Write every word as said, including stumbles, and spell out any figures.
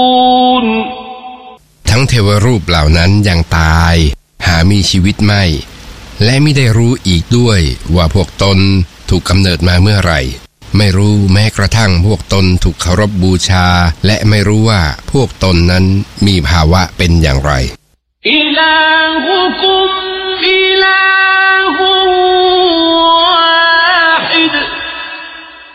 ทั้งเทวรูปเหล่านั้นยังตายหามีชีวิตไม่และไม่ได้รู้อีกด้วยว่าพวกตนถูกกำเนิดมาเมื่อไหร่ไม่รู้แม้กระทั่งพวกตนถูกเคารพบูชาและไม่รู้ว่าพวกตนนั้นมีภาวะเป็นอย่างไรอิลาฮุกุม